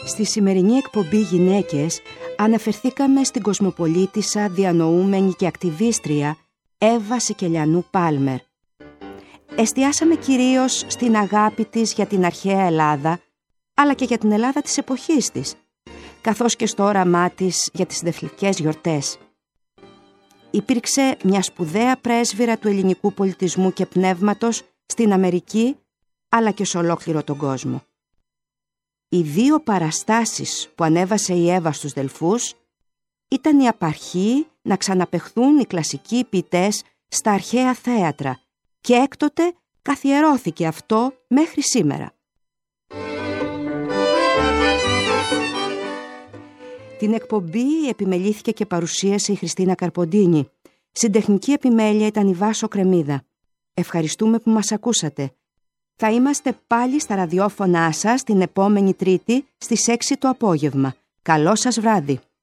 Στη σημερινή εκπομπή «Γυναίκες» αναφερθήκαμε στην κοσμοπολίτισσα, διανοούμενη και ακτιβίστρια Εύα Σικελιανού Πάλμερ. Εστιάσαμε κυρίως στην αγάπη της για την αρχαία Ελλάδα, αλλά και για την Ελλάδα της εποχής της, καθώς και στο όραμά της για τις δευτικές γιορτές. Υπήρξε μια σπουδαία πρέσβυρα του ελληνικού πολιτισμού και πνεύματος στην Αμερική, αλλά και σε ολόκληρο τον κόσμο. Οι δύο παραστάσεις που ανέβασε η Εύα στους Δελφούς ήταν η απαρχή να ξαναπεχθούν οι κλασικοί ποιητές στα αρχαία θέατρα και έκτοτε καθιερώθηκε αυτό μέχρι σήμερα. Την εκπομπή επιμελήθηκε και παρουσίασε η Χριστίνα Καρποντίνη. Στην τεχνική επιμέλεια ήταν η Βάσο Κρεμίδα. Ευχαριστούμε που μας ακούσατε. Θα είμαστε πάλι στα ραδιόφωνά σας την επόμενη Τρίτη στις 6 το απόγευμα. Καλό σας βράδυ.